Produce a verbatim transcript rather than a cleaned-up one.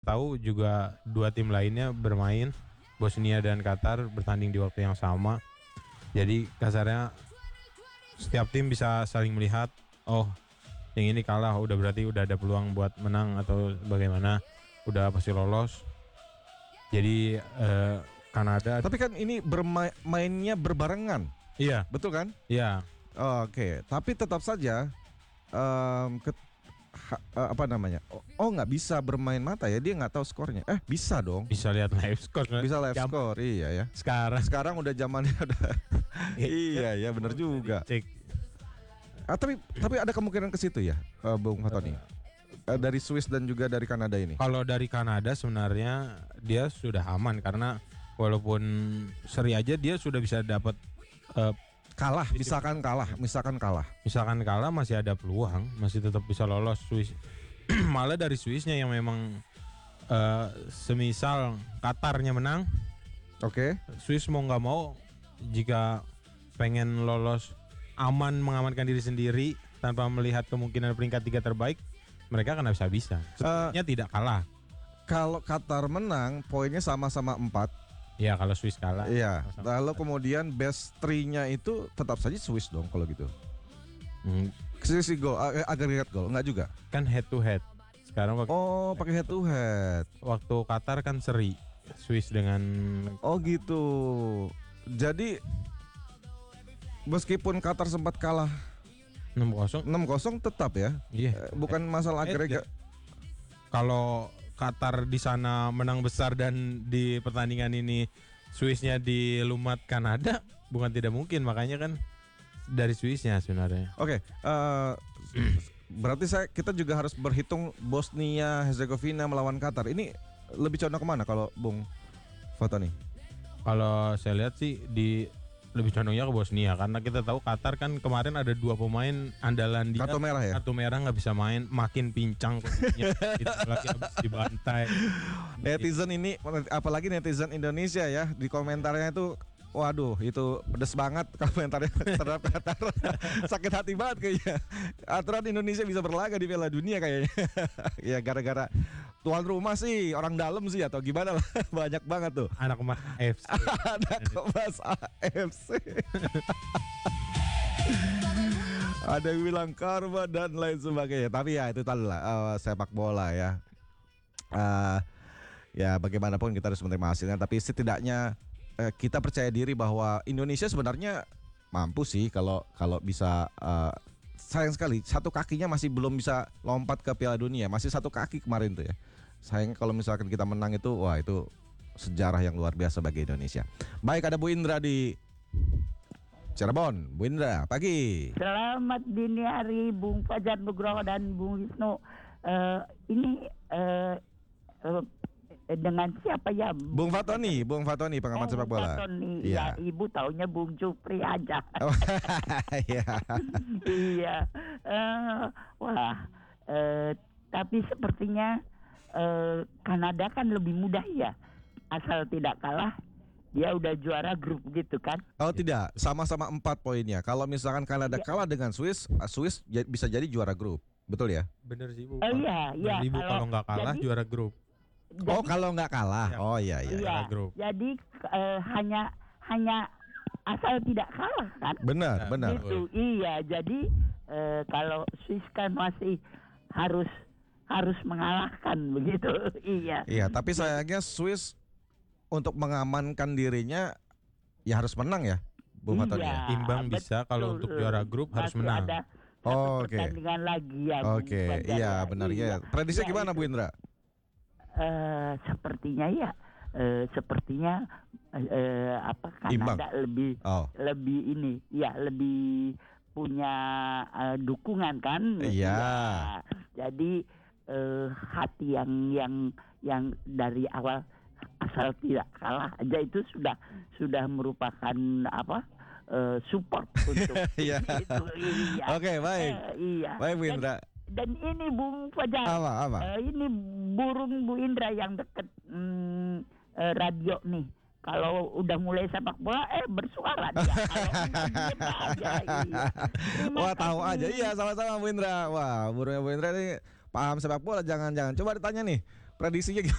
tahu juga dua tim lainnya bermain, Bosnia dan Qatar bertanding di waktu yang sama. Jadi kasarnya setiap tim bisa saling melihat, oh yang ini kalah, udah berarti udah ada peluang buat menang atau bagaimana, udah pasti lolos. Jadi eh, Kanada. Tapi kan ini bermainnya berbarengan. Iya. Betul kan? Iya. Oh, Oke, okay. Tapi tetap saja um, ke, ha, apa namanya? Oh, oh nggak bisa bermain mata ya, dia nggak tahu skornya. Eh bisa dong. Bisa lihat live score. Bisa live score, iya ya. Sekarang. Sekarang udah zamannya udah. Iya ya, benar juga. Cek. Ah, tapi tapi ada kemungkinan ke situ ya, uh, Bung Fatoni. Uh, dari Swiss dan juga dari Kanada ini. Kalau dari Kanada sebenarnya dia sudah aman karena walaupun seri aja dia sudah bisa dapat uh, kalah, misalkan kalah, misalkan kalah. Misalkan kalah masih ada peluang, masih tetap bisa lolos Swiss. Malah dari Swissnya yang memang uh, semisal Qatarnya menang, oke. Okay. Swiss mau nggak mau jika pengen lolos aman mengamankan diri sendiri tanpa melihat kemungkinan peringkat tiga terbaik, mereka akan bisa bisa. Sebenarnya uh, tidak kalah. Kalau Qatar menang, poinnya sama-sama empat. Ya kalau Swiss kalah. Iya. Lalu kemudian best three-nya itu tetap saja Swiss dong kalau gitu. Hmm. Sisi gol, agregat gol, enggak juga? Kan head to head. Sekarang waktu oh pakai head to head. Waktu Qatar kan seri Swiss dengan. Oh gitu. Jadi meskipun Qatar sempat kalah enam kosong enam kosong tetap ya. Iya. Bukan masalah agregat. Kalau Qatar di sana menang besar dan di pertandingan ini Swissnya dilumat Kanada, bukan tidak mungkin, makanya kan dari Swissnya sebenarnya. Oke, okay, uh, berarti saya kita juga harus berhitung Bosnia Herzegovina melawan Qatar. Ini lebih condong kemana kalau Bung Fatoni? Kalau saya lihat sih di lebih condongnya ke Bosnia karena kita tahu Qatar kan kemarin ada dua pemain andalan dia kartu merah ya, kartu merah nggak bisa main, makin pincang kondisinya. Itu lagi habis dibantai. Netizen ini, apalagi netizen Indonesia ya, di komentarnya itu, waduh itu pedes banget komentarnya terhadap Qatar. Sakit hati banget kayaknya. Aturan Indonesia bisa berlaga di Piala Dunia kayaknya. Ya gara-gara tuan rumah sih, orang dalam sih atau gimana lah. Banyak banget tuh. Anak emas A F C. Anak emas A F C. Ada yang bilang karma dan lain sebagainya. Tapi ya itu tadi lah, uh, sepak bola ya. Uh, ya bagaimanapun kita harus menerima hasilnya. Tapi setidaknya uh, kita percaya diri bahwa Indonesia sebenarnya mampu sih kalau kalau bisa. Uh, sayang sekali satu kakinya masih belum bisa lompat ke Piala Dunia. Masih satu kaki kemarin tuh ya. Sayang kalau misalkan kita menang itu, wah itu sejarah yang luar biasa bagi Indonesia. Baik, ada Bu Indra di Cirebon. Bu Indra, pagi. Selamat dini hari Bung Fajar Nugroho dan Bung Wisnu. Uh, ini uh, uh, dengan siapa ya? Bung Fatoni, Bung Fatoni pengamat oh, sepak bola. Fatoni, ya. ya ibu taunya Bung Jupri aja. Oh, iya. Iya. Uh, wah, uh, tapi sepertinya uh, Kanada kan lebih mudah ya. Asal tidak kalah, dia udah juara grup gitu kan? Oh tidak, sama-sama empat poinnya. Kalau misalkan Kanada ya. kalah dengan Swiss, Swiss bisa jadi juara grup, betul ya? Bener sih Bu. Oh iya, iya. Kalau nggak kalah jadi, juara grup. Jadi, oh kalau nggak kalah, ya. oh iya iya. iya. Grup. Jadi uh, hanya hanya asal tidak kalah kan? Benar, benar. Gitu, iya. Jadi uh, kalau Swiss kan masih harus harus mengalahkan begitu, iya. Iya, tapi sayangnya Swiss untuk mengamankan dirinya ya harus menang ya, Bu Fatoni. Iya, imbang bisa, kalau untuk juara grup harus Masih menang. Ada oh, Oke. Okay. Pertandingan lagi ya. Oke, okay. iya benar ya. Prediksi ya, gimana itu. Bu Indra? Uh, sepertinya ya, uh, sepertinya uh, apa Kanada lebih oh. lebih ini, ya lebih punya uh, dukungan kan? Iya. Ya. Jadi uh, hati yang yang yang dari awal asal tidak kalah aja itu sudah sudah merupakan apa uh, support untuk iya. itu. Iya. Oke, baik. Uh, iya. Baik Bu Indra. Dan, dan ini Bung Fajar. Apa apa? Uh, ini burung Bu Indra yang deket hmm, uh, radio nih. Kalau udah mulai sepak bola, eh bersuara dia. Kalau aja, iya. Wah tahu aja, iya sama-sama Bu Indra. Wah burungnya Bu Indra ini paham sepak bola, jangan-jangan. Coba ditanya nih, prediksinya